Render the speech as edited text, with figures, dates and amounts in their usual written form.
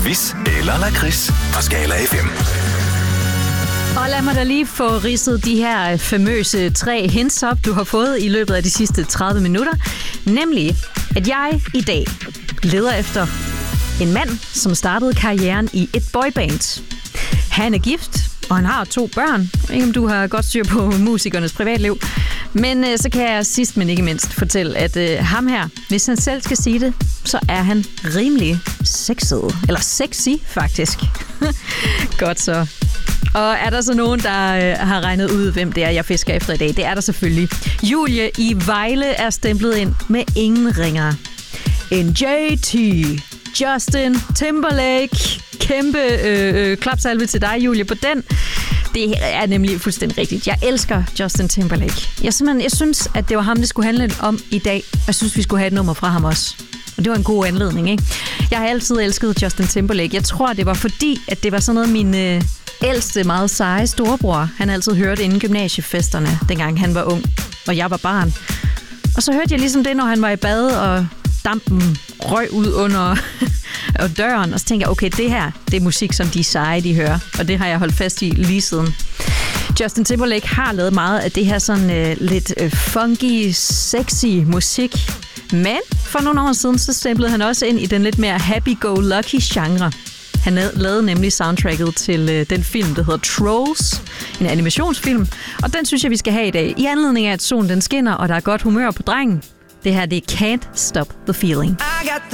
Quiz eller lakrids på Skala FM. Og lad mig da lige få ridset de her famøse 3 hints op, du har fået i løbet af de sidste 30 minutter. Nemlig, at jeg i dag leder efter en mand, som startede karrieren i et boyband. Han er gift, og han har 2 børn. Ikke om du har godt styr på musikernes privatliv. Men så kan jeg sidst, men ikke mindst, fortælle, at ham her, hvis han selv skal sige det, så er han rimelig sexet. Eller sexy, faktisk. Godt så. Og er der så nogen, der har regnet ud, hvem det er, jeg fisker efter i dag? Det er der selvfølgelig. Julie i Vejle er stemplet ind med ingen ringer. En JT, Justin Timberlake. Kæmpe klapsalve til dig, Julie, på den. Det er nemlig fuldstændig rigtigt. Jeg elsker Justin Timberlake. Jeg synes, at det var ham, det skulle handle om i dag. Jeg synes, vi skulle have et nummer fra ham også. Og det var en god anledning, ikke? Jeg har altid elsket Justin Timberlake. Jeg tror, det var fordi, at det var sådan noget, min ældste, meget seje storebror, han altid hørte inden gymnasiefesterne, dengang han var ung, og jeg var barn. Og så hørte jeg ligesom det, når han var i bad, og dampen røg ud under og døren, og så tænkte jeg, okay, det her, det er musik, som de seje, de hører, og det har jeg holdt fast i lige siden. Justin Timberlake har lavet meget af det her sådan lidt funky, sexy musik, men for nogle år siden, så stemplede han også ind i den lidt mere happy-go-lucky genre. Han lavede nemlig soundtracket til den film, der hedder Trolls, en animationsfilm, og den synes jeg, vi skal have i dag, i anledning af, at solen den skinner, og der er godt humør på drengen. Det her, det er Can't Stop the Feeling.